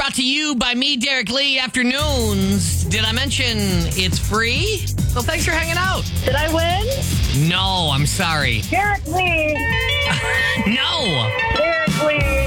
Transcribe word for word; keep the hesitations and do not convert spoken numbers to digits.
brought to you by me, Derek Lee. Afternoons. Did I mention it's free? Well, thanks for hanging out. Did I win? No, I'm sorry. Derek Lee. No. Derek Lee.